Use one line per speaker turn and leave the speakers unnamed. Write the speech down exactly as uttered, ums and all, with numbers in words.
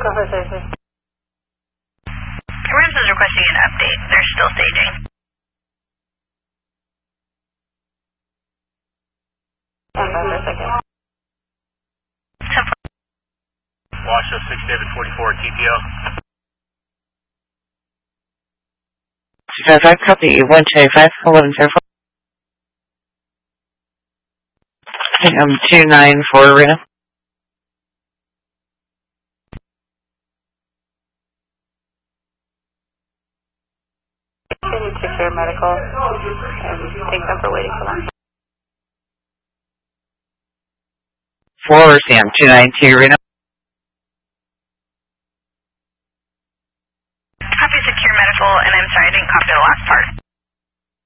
Rams is requesting an update. They're still staging.
Washoe six David forty-four T P O.
two five five, copy one two five, eleven zero four. I'm two nine four Reno.
Can you secure medical and thank them for waiting so long?
four Sam, two nine two Reno.
Copy secure medical, and I'm sorry I didn't copy the last part.